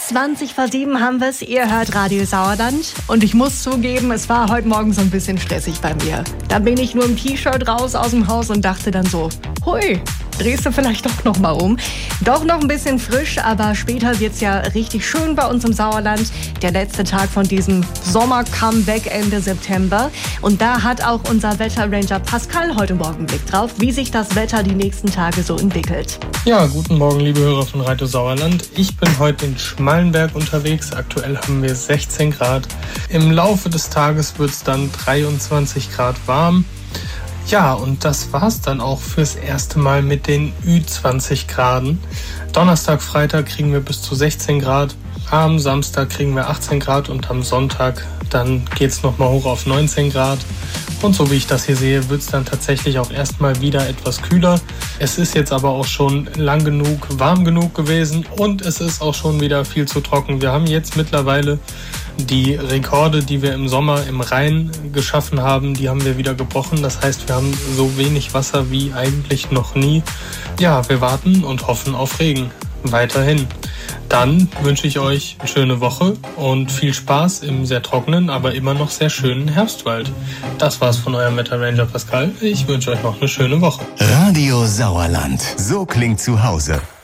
20:07 haben wir es. Ihr hört Radio Sauerland. Und ich muss zugeben, es war heute Morgen so ein bisschen stressig bei mir. Da bin ich nur im T-Shirt raus aus dem Haus und dachte dann so, hui, drehst du vielleicht doch noch mal um. Doch noch ein bisschen frisch, aber später wird's ja richtig schön bei uns im Sauerland. Der letzte Tag von diesem Sommer-Comeback Ende September. Und da hat auch unser Wetterranger Pascal heute Morgen einen Blick drauf, wie sich das Wetter die nächsten Tage so entwickelt. Ja, guten Morgen, liebe Hörer von Radio Sauerland. Ich bin heute in Schmallenberg unterwegs. Aktuell haben wir 16 Grad. Im Laufe des Tages wird es dann 23 Grad warm. Ja, und das war's dann auch fürs erste Mal mit den Ü20 Graden. Donnerstag, Freitag kriegen wir bis zu 16 Grad. Am Samstag kriegen wir 18 Grad und am Sonntag dann geht's nochmal hoch auf 19 Grad. Und so wie ich das hier sehe, wird's dann tatsächlich auch erstmal wieder etwas kühler. Es ist jetzt aber auch schon lang genug, warm genug gewesen und es ist auch schon wieder viel zu trocken. Wir haben jetzt mittlerweile die Rekorde, die wir im Sommer im Rhein geschaffen haben, die haben wir wieder gebrochen. Das heißt, wir haben so wenig Wasser wie eigentlich noch nie. Ja, wir warten und hoffen auf Regen. Weiterhin. Dann wünsche ich euch eine schöne Woche und viel Spaß im sehr trockenen, aber immer noch sehr schönen Herbstwald. Das war's von eurem Wetterranger Pascal. Ich wünsche euch noch eine schöne Woche. Radio Sauerland. So klingt zu Hause.